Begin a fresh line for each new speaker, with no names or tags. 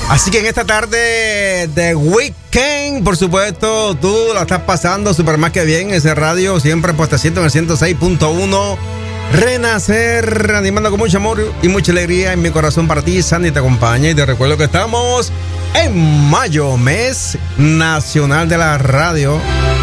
Así que en esta tarde de weekend, por supuesto, tú la estás pasando súper más que bien. Ese radio siempre puestecito en el 106.1. Renacer, animando con mucho amor y mucha alegría en mi corazón para ti. Sandy te acompaña y te recuerdo que estamos en mayo, mes nacional de la radio.